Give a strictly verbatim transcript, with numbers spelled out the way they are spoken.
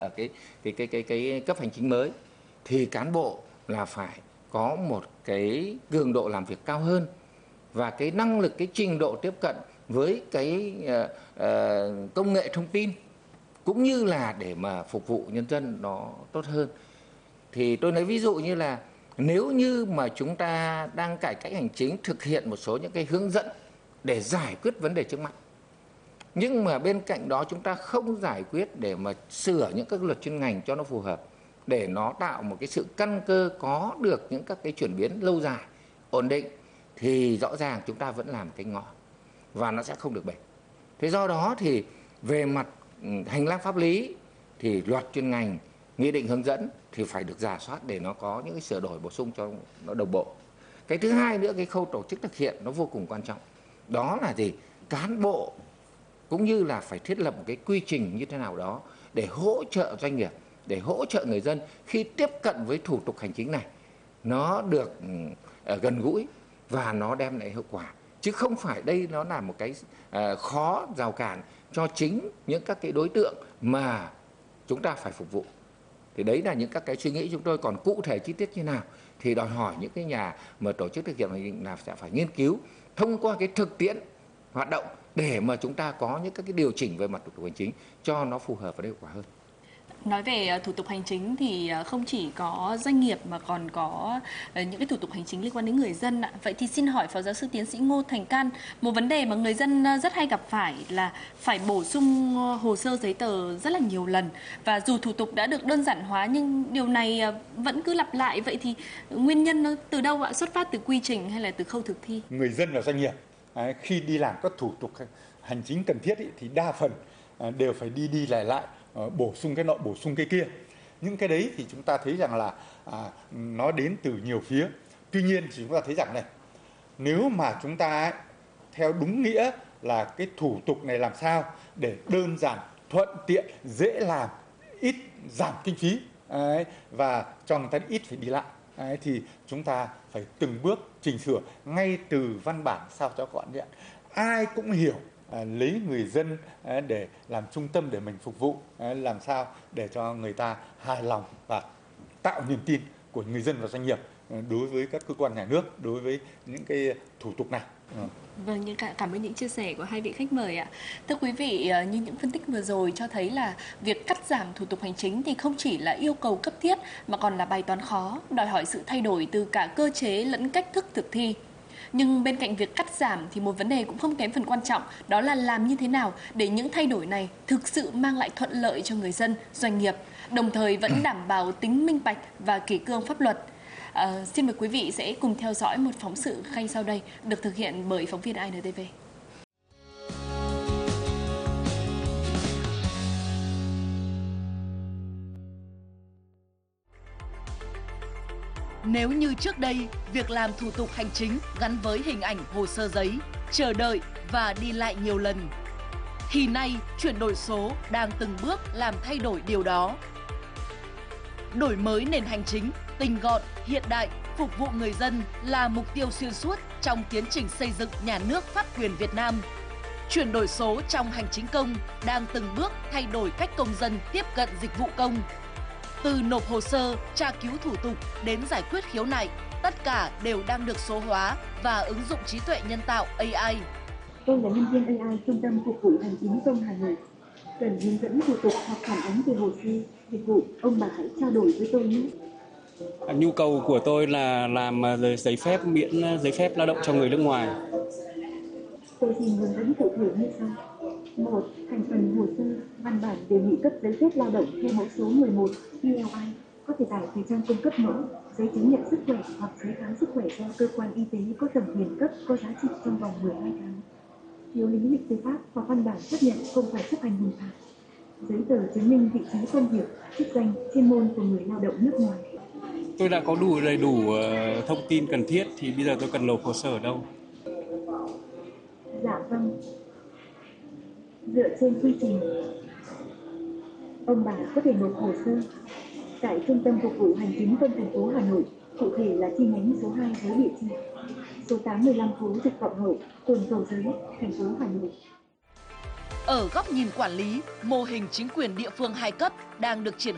ở cái cái cái cái cái cấp hành chính mới thì cán bộ là phải có một cái cường độ làm việc cao hơn và cái năng lực, cái trình độ tiếp cận với cái uh, uh, công nghệ thông tin cũng như là để mà phục vụ nhân dân nó tốt hơn. Thì tôi lấy ví dụ như là nếu như mà chúng ta đang cải cách hành chính, thực hiện một số những cái hướng dẫn để giải quyết vấn đề trước mắt, nhưng mà bên cạnh đó chúng ta không giải quyết để mà sửa những các luật chuyên ngành cho nó phù hợp, để nó tạo một cái sự căn cơ có được những các cái chuyển biến lâu dài, ổn định, thì rõ ràng chúng ta vẫn làm cái ngõ và nó sẽ không được bền. Thế do đó thì về mặt hành lang pháp lý thì luật chuyên ngành, nghị định hướng dẫn thì phải được rà soát để nó có những cái sửa đổi bổ sung cho nó đồng bộ. Cái thứ hai nữa, cái khâu tổ chức thực hiện nó vô cùng quan trọng. Đó là gì? Cán bộ cũng như là phải thiết lập một cái quy trình như thế nào đó để hỗ trợ doanh nghiệp, để hỗ trợ người dân khi tiếp cận với thủ tục hành chính này nó được uh, gần gũi và nó đem lại hiệu quả, chứ không phải đây nó là một cái uh, khó rào cản cho chính những các cái đối tượng mà chúng ta phải phục vụ. Thì đấy là những các cái suy nghĩ chúng tôi, còn cụ thể chi tiết như nào thì đòi hỏi những cái nhà mà tổ chức thực hiện hành chính là sẽ phải nghiên cứu thông qua cái thực tiễn hoạt động để mà chúng ta có những các cái điều chỉnh về mặt thủ tục hành chính cho nó phù hợp và hiệu quả hơn. Nói về thủ tục hành chính thì không chỉ có doanh nghiệp mà còn có những cái thủ tục hành chính liên quan đến người dân ạ. Vậy thì xin hỏi Phó Giáo sư Tiến sĩ Ngô Thành Can, một vấn đề mà người dân rất hay gặp phải là phải bổ sung hồ sơ giấy tờ rất là nhiều lần, và dù thủ tục đã được đơn giản hóa nhưng điều này vẫn cứ lặp lại. Vậy thì nguyên nhân nó từ đâu ạ? Xuất phát từ quy trình hay là từ khâu thực thi? Người dân và doanh nghiệp khi đi làm các thủ tục hành chính cần thiết thì đa phần đều phải đi đi lại lại, bổ sung cái nọ bổ sung cái kia. Những cái đấy thì chúng ta thấy rằng là à, nó đến từ nhiều phía. Tuy nhiên thì chúng ta thấy rằng này, nếu mà chúng ta theo đúng nghĩa là cái thủ tục này làm sao để đơn giản, thuận tiện, dễ làm, ít giảm kinh phí ấy, và cho người ta ít phải đi lại ấy, thì chúng ta phải từng bước chỉnh sửa ngay từ văn bản sao cho gọn nhẹ, ai cũng hiểu. À, lấy người dân à, để làm trung tâm để mình phục vụ, à, làm sao để cho người ta hài lòng và tạo niềm tin của người dân và doanh nghiệp à, đối với các cơ quan nhà nước, đối với những cái thủ tục này. À. Vâng, những cảm ơn những chia sẻ của hai vị khách mời ạ. Thưa quý vị, như những phân tích vừa rồi cho thấy là việc cắt giảm thủ tục hành chính thì không chỉ là yêu cầu cấp thiết mà còn là bài toán khó, đòi hỏi sự thay đổi từ cả cơ chế lẫn cách thức thực thi. Nhưng bên cạnh việc cắt giảm thì một vấn đề cũng không kém phần quan trọng, đó là làm như thế nào để những thay đổi này thực sự mang lại thuận lợi cho người dân, doanh nghiệp, đồng thời vẫn đảm bảo tính minh bạch và kỷ cương pháp luật. À, xin mời quý vị sẽ cùng theo dõi một phóng sự ngay sau đây được thực hiện bởi phóng viên i en tê vê. Nếu như trước đây, việc làm thủ tục hành chính gắn với hình ảnh hồ sơ giấy, chờ đợi và đi lại nhiều lần, thì nay chuyển đổi số đang từng bước làm thay đổi điều đó. Đổi mới nền hành chính, tinh gọn, hiện đại, phục vụ người dân là mục tiêu xuyên suốt trong tiến trình xây dựng nhà nước pháp quyền Việt Nam. Chuyển đổi số trong hành chính công đang từng bước thay đổi cách công dân tiếp cận dịch vụ công. Từ nộp hồ sơ, tra cứu thủ tục đến giải quyết khiếu nại, tất cả đều đang được số hóa và ứng dụng trí tuệ nhân tạo a i. Tôi là nhân viên a i Trung tâm Phục vụ Hành chính công Hà Nội. Cần hướng dẫn thủ tục hoặc phản ánh về hồ sơ, dịch vụ, ông bà hãy trao đổi với tôi nhé. Nhu cầu của tôi là làm giấy phép miễn giấy phép lao động cho người nước ngoài. Tôi xin hướng dẫn cụ thể như sau. một. Thành phần hồ sơ, văn bản đề nghị cấp giấy phép lao động theo mẫu số mười một i lờ i có thể tải từ trang cung cấp mẫu, giấy chứng nhận sức khỏe hoặc giấy khám sức khỏe do cơ quan y tế có thẩm quyền cấp có giá trị trong vòng mười hai tháng. Phiếu lý lịch tư pháp hoặc văn bản chấp nhận không phải chấp hành hình phạt. Giấy tờ chứng minh vị trí công việc, chức danh, chuyên môn của người lao động nước ngoài. Tôi đã có đủ đầy đủ thông tin cần thiết thì bây giờ tôi cần nộp hồ sơ ở đâu? Dạ vâng. Dựa trên quy trình, ông bà có thể nộp hồ sơ tại Trung tâm Phục vụ Hành chính công thành phố Hà Nội, cụ thể là chi nhánh số hai với địa chỉ số tám mươi lăm phố Dịch Vọng Hậu, phường Cầu Giấy, thành phố Hà Nội. Ở góc nhìn quản lý, mô hình chính quyền địa phương hai cấp đang được triển